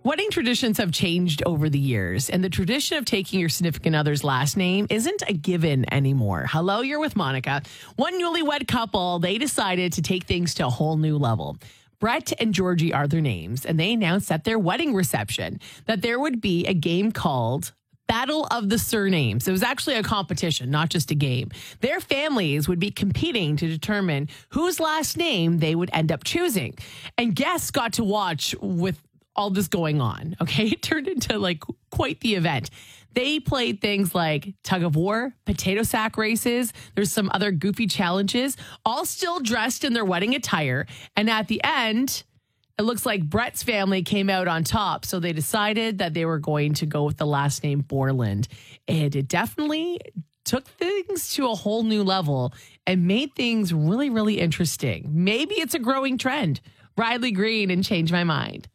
Wedding traditions have changed over the years, and the tradition of taking your significant other's last name isn't a given anymore. Hello, you're with Monica. One newlywed couple, they decided to take things to a whole new level. Brett and Georgie are their names, and they announced at their wedding reception that there would be a game called Battle of the Surnames. It was actually a competition, not just a game. Their families would be competing to determine whose last name they would end up choosing. And guests got to watch with all this going on. Okay. It turned into like quite the event. They played things like tug of war, potato sack races. There's some other goofy challenges, all still dressed in their wedding attire. And at the end, it looks like Brett's family came out on top. So they decided that they were going to go with the last name Borland. And it definitely took things to a whole new level and made things really, really interesting. Maybe it's a growing trend. Riley Green and Change My Mind.